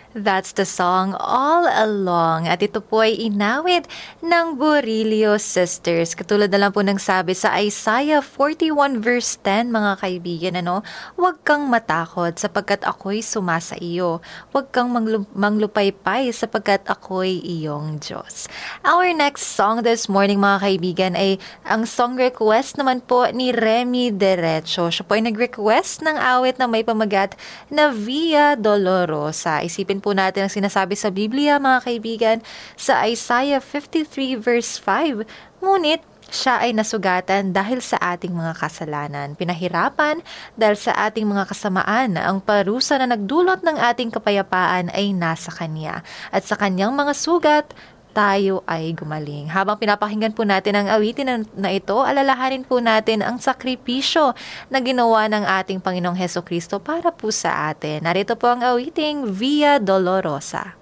That's the song All Along. At ito po ay inawit ng Burillo Sisters. Katulad na lang po ng sabi sa Isaiah 41 verse 10, mga kaibigan, Huwag kang matakot sapagkat ako'y sumasa iyo. Huwag kang manglupaypay sapagkat ako'y iyong Diyos. Our next song this morning, mga kaibigan, ay ang song request naman po ni Remy Derecho. Siya po ay nag-request ng awit na may pamagat na Via Dolorosa. Isipin po natin ang sinasabi sa Biblia, mga kaibigan, sa Isaiah 53 verse 5. Ngunit, siya ay nasugatan dahil sa ating mga kasalanan. Pinahirapan dahil sa ating mga kasamaan. Ang parusa na nagdulot ng ating kapayapaan ay nasa Kanya. At sa Kanyang mga sugat, tayo ay gumaling. Habang pinapakinggan po natin ang awitin na ito, alalahanin po natin ang sakripisyo na ginawa ng ating Panginoong Hesukristo para po sa atin. Narito po ang awiting Via Dolorosa.